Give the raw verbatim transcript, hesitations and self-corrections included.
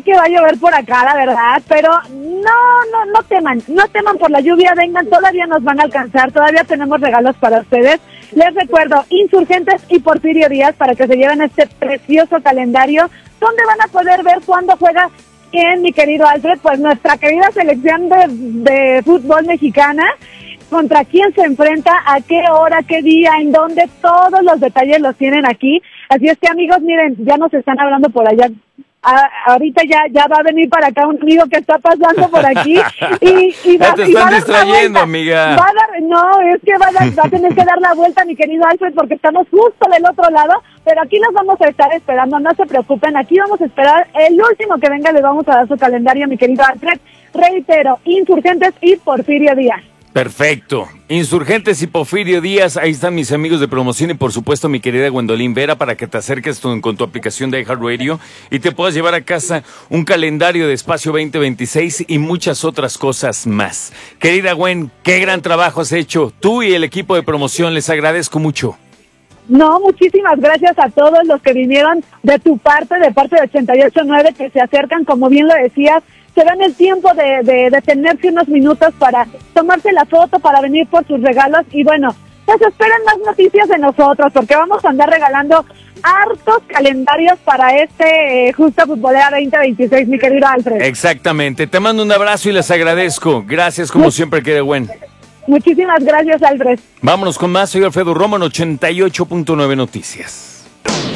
que va a llover por acá, la verdad, pero no, no, no teman, no teman por la lluvia, vengan, todavía nos van a alcanzar, todavía tenemos regalos para ustedes. Les recuerdo, Insurgentes y Porfirio Díaz, para que se lleven este precioso calendario, donde van a poder ver cuándo juega quién, mi querido Alfred, pues nuestra querida selección de, de fútbol mexicana, contra quién se enfrenta, a qué hora, qué día, en dónde, todos los detalles los tienen aquí. Así es que, amigos, miren, ya nos están hablando por allá. A, ahorita ya ya va a venir para acá un amigo que está pasando por aquí y, y va, ya te y va están a dar distrayendo, la amiga. Va a dar, no, es que va a, dar, va a tener que dar la vuelta, mi querido Alfred, porque estamos justo del otro lado, pero aquí los vamos a estar esperando, no se preocupen, aquí vamos a esperar el último que venga, le vamos a dar su calendario, mi querido Alfred. Reitero, Insurgentes y Porfirio Díaz. Perfecto. Insurgentes y Porfirio Díaz, ahí están mis amigos de promoción y por supuesto mi querida Gwendolyn Vera para que te acerques con, con tu aplicación de iHeartRadio y te puedas llevar a casa un calendario de Espacio veinte veintiséis y muchas otras cosas más. Querida Gwen, qué gran trabajo has hecho. Tú y el equipo de promoción, les agradezco mucho. No, muchísimas gracias a todos los que vinieron de tu parte, de parte de ochenta y ocho nueve, que se acercan, como bien lo decías, se dan el tiempo de, de detenerse unos minutos para tomarse la foto, para venir por sus regalos y bueno, pues esperen más noticias de nosotros porque vamos a andar regalando hartos calendarios para este eh, Justa Futbolera veinte veintiséis, mi querido Alfred. Exactamente, te mando un abrazo y les agradezco. Gracias como Much- siempre, querida Gwen. Muchísimas gracias, Alfred. Vámonos con más, soy Alfredo Romo en ochenta y ocho punto nueve Noticias.